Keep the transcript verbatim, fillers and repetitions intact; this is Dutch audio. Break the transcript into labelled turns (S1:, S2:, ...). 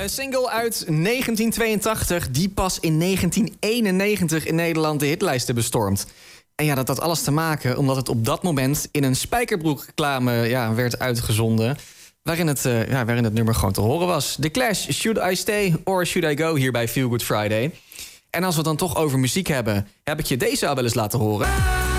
S1: Een single uit negentien tweeëntachtig die pas in negentien eenennegentig in Nederland de hitlijsten bestormt. En ja, dat had alles te maken omdat het op dat moment in een spijkerbroekreclame ja, werd uitgezonden. Waarin het, uh, ja, waarin het nummer gewoon te horen was. The Clash, Should I Stay or Should I Go hier bij Feel Good Friday. En als we het dan toch over muziek hebben, heb ik je deze al wel eens laten horen.